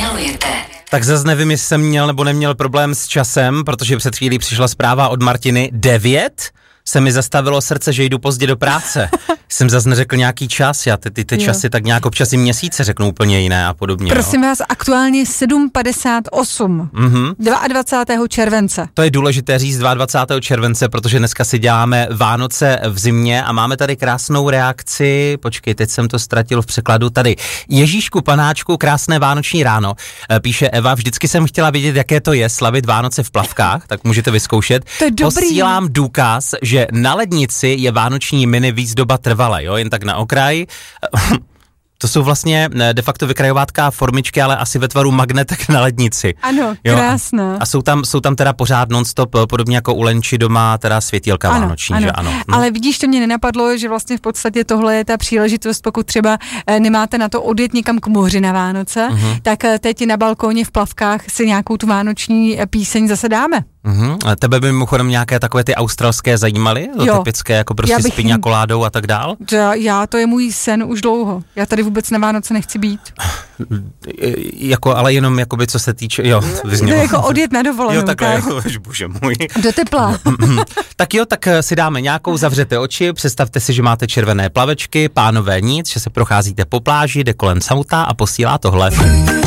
milujete. Tak zase nevím, jestli jsem měl nebo neměl problém s časem, protože před chvílí přišla zpráva od Martiny. 9? Se mi zastavilo srdce, že jdu pozdě do práce. Jsem zase neřekl nějaký čas, já ty časy tak nějak občas i měsíce řeknu úplně jiné a podobně. Prosím vás, aktuálně 7:58. 22. července. To je důležité říct 22. července, protože dneska si děláme Vánoce v zimě a máme tady krásnou reakci. Počkej, teď jsem to ztratil v překladu. Tady Ježíšku Panáčku, krásné vánoční ráno. Píše Eva, vždycky jsem chtěla vědět, jaké to je slavit Vánoce v plavkách, tak můžete vyzkoušet. To je dobrý. Posílám důkaz, že na lednici je vánoční mini výzdoba trvale, jo, jen tak na okraj. To jsou vlastně de facto vykrajovátka formičky, ale asi ve tvaru magnetek na lednici. Ano, krásná. A jsou tam teda pořád non-stop, podobně jako u Lenči doma, teda světýlka vánoční, ano. že ano. Ale vidíš, to mě nenapadlo, že vlastně v podstatě tohle je ta příležitost, pokud třeba nemáte na to odjet někam k moři na Vánoce, tak teď na balkóně v plavkách si nějakou tu vánoční píseň zase dáme. Tebe by mimochodem nějaké takové ty australské zajímaly? Typické, jako prostě s piňakoládou a tak dál? Já, to je můj sen už dlouho. Já tady vůbec na Vánoce nechci být. Ale jenom jakoby, co se týče, To je jako odjet na dovolenou. Jo, takhle, bože můj. Do tepla. Tak jo, tak si dáme nějakou, zavřete oči, představte si, že máte červené plavečky, pánové nic, že se procházíte po pláži, jde kolem auta a posílá tohle.